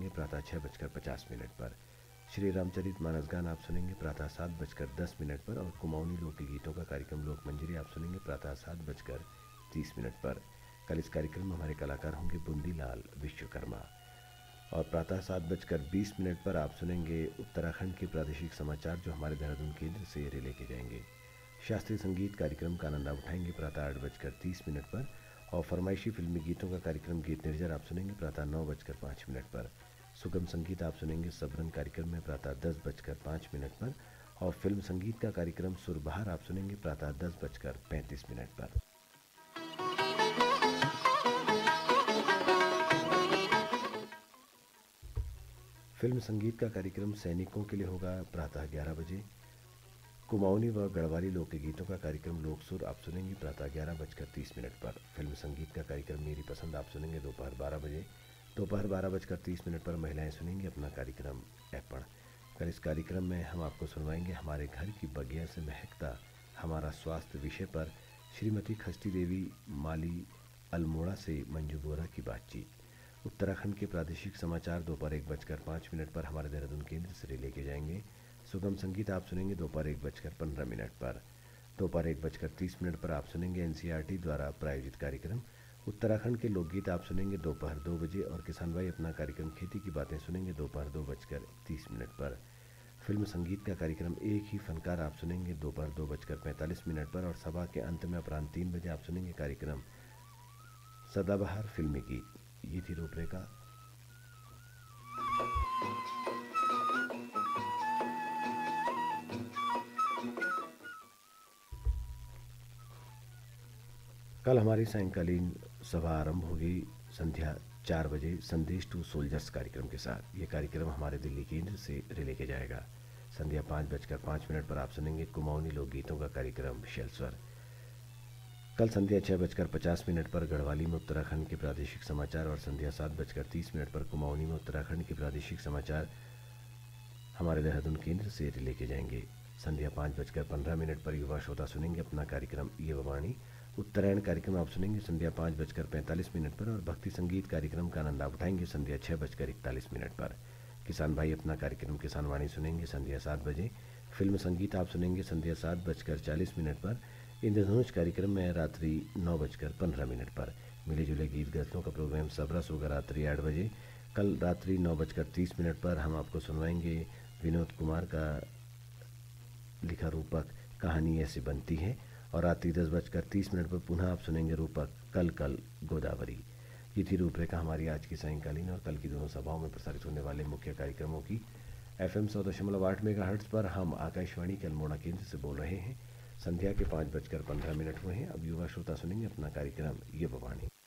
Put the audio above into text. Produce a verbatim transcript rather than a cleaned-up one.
प्रातः छः बजकर पचास मिनट पर। श्री रामचरित मानस गान आप सुनेंगे प्रातः सात बजकर दस मिनट पर। और कुमाऊनी लोकगीतों का कार्यक्रम लोक मंजरी आप सुनेंगे प्रातः सात बजकर तीस मिनट पर। कल इस कार्यक्रम में हमारे कलाकार होंगे बूंदीलाल विश्वकर्मा। और प्रातः सात बजकर बीस मिनट पर आप सुनेंगे उत्तराखंड के प्रादेशिक समाचार जो हमारे देहरादून केंद्र से रिले के जाएंगे। शास्त्रीय संगीत कार्यक्रम का आनंद आप उठाएंगे प्रातः आठ बजकर तीस मिनट पर। और फरमाइशी फिल्मी गीतों का कार्यक्रम गीत निर्जर आप सुनेंगे प्रातः नौ बजकर पाँच मिनट पर। सुगम संगीत आप सुनेंगे सबरन कार्यक्रम में प्रातः दस बजकर पाँच मिनट पर। और फिल्म संगीत का कार्यक्रम सुरबहार आप सुनेंगे प्रातः दस बजकर पैंतीस मिनट पर। फिल्म संगीत का कार्यक्रम सैनिकों के लिए होगा प्रातः ग्यारह बजे। कुमाऊनी व गढ़वाली लोकगीतों का कार्यक्रम लोकसुर आप सुनेंगे प्रातः ग्यारह बजकर तीस मिनट पर। फिल्म संगीत का कार्यक्रम मेरी पसंद आप सुनेंगे दोपहर बारह बजे। दोपहर बारह बजकर तीस मिनट पर महिलाएं सुनेंगी अपना कार्यक्रम ऐपण। कल इस कार्यक्रम में हम आपको सुनवाएंगे हमारे घर की बगिया से महकता हमारा स्वास्थ्य विषय पर श्रीमती खष्टी देवी माली अल्मोड़ा से मंजू बोरा की बातचीत। उत्तराखंड के प्रादेशिक समाचार दोपहर एक बजकर पाँच मिनट पर हमारे देहरादून केंद्र से लेके जाएंगे। सुगम संगीत आप सुनेंगे दोपहर एक बजकर पंद्रह मिनट पर। दोपहर एक बजकर तीस मिनट पर आप सुनेंगे एनसीईआरटी द्वारा प्रायोजित कार्यक्रम। उत्तराखंड के लोकगीत आप सुनेंगे दोपहर दो बजे। और किसान भाई अपना कार्यक्रम खेती की बातें सुनेंगे दोपहर दो बजकर तीस मिनट पर। फिल्म संगीत का कार्यक्रम एक ही फनकार आप सुनेंगे दोपहर दो बजकर पैंतालीस मिनट पर। और सभा के अंत में अपराह्न तीन बजे आप सुनेंगे कार्यक्रम सदाबहार फिल्मी गीत। ये थी रूपरेखा। कल हमारी सायंकालीन सभा आरंभ होगी संध्या चार बजे संदेश टू सोल्जर्स कार्यक्रम के साथ। ये कार्यक्रम हमारे दिल्ली केंद्र से रिले के जाएगा। संध्या पाँच बजकर पाँच मिनट पर आप सुनेंगे कुमाऊनी लोकगीतों का कार्यक्रम शेलस्वर। कल संध्या छः बजकर पचास मिनट पर गढ़वाली में उत्तराखंड के प्रादेशिक समाचार। और संध्या सात बजकर तीस मिनट पर कुमाऊनी में उत्तराखंड के प्रादेशिक समाचार हमारे देहरादून केंद्र से रिले के जाएंगे। संध्या पाँच बजकर पंद्रह मिनट पर युवा श्रोता सुनेंगे अपना कार्यक्रम ये वाणी। उत्तरायण कार्यक्रम आप सुनेंगे संध्या पाँच बजकर पैंतालीस मिनट पर। और भक्ति संगीत कार्यक्रम का आनंद आप उठाएंगे संध्या छः बजकर इकतालीस मिनट पर। किसान भाई अपना कार्यक्रम किसान वाणी सुनेंगे संध्या सात बजे। फिल्म संगीत आप सुनेंगे संध्या सात बजकर चालीस मिनट पर। इंद्रधनुष कार्यक्रम में रात्रि नौ बजकर पंद्रह मिनट पर। मिले जुले गीत गज़लों का प्रोग्राम सबरस होगा रात्रि आठ बजे। कल रात्रि नौ बजकर तीस मिनट पर हम आपको सुनवाएंगे विनोद कुमार का लिखा रूपक कहानी ऐसे बनती है। और रात्रि दस बजकर तीस मिनट पर पुनः आप सुनेंगे रूपक कल कल गोदावरी। ये थी रूपरेखा हमारी आज की सायंकालीन और कल की दोनों सभाओं में प्रसारित होने वाले मुख्य कार्यक्रमों की। एफ एम सौ दशमलव आठ मेगा हर्ट्ज पर हम आकाशवाणी के अल्मोड़ा केंद्र से बोल रहे हैं। संध्या के पाँच बजकर पंद्रह मिनट हुए हैं। अब युवा श्रोता सुनेंगे अपना कार्यक्रम ये वाणी।